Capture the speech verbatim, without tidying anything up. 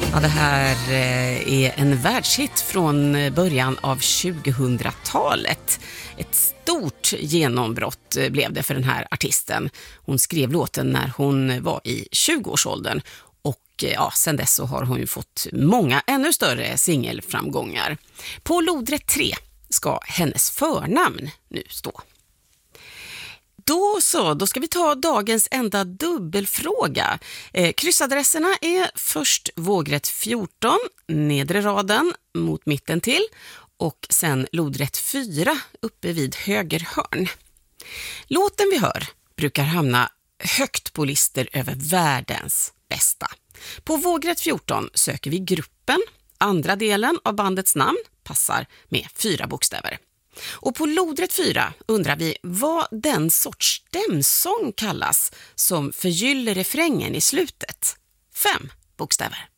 Ja, det här eh, är en världshit från början av tjugohundratalet. Ett stort genombrott eh, blev det för den här artisten. Hon skrev låten när hon var i tjugoårsåldern och eh, ja, sen dess så har hon ju fått många ännu större singelframgångar. På lodrätt tre ska hennes förnamn nu stå. Då så, då ska vi ta dagens enda dubbelfråga. Eh, kryssadresserna är först vågrätt fjorton, nedre raden mot mitten till och sen lodrätt fyra uppe vid höger hörn. Låten vi hör brukar hamna högt på listor över världens bästa. På vågrätt fjorton söker vi gruppen, andra delen av bandets namn passar med fyra bokstäver. Och på lodrätt fyra undrar vi vad den sorts stämsång kallas som förgyller refrängen i slutet. Fem bokstäver.